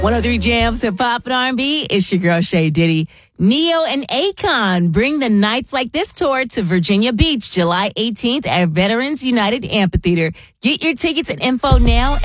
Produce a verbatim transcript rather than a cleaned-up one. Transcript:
one oh three Jams, Hip Hop and R and B. It's your girl, Shay Diddy. Neo and Akon bring the Nights Like This tour to Virginia Beach, July eighteenth at Veterans United Amphitheater. Get your tickets and info now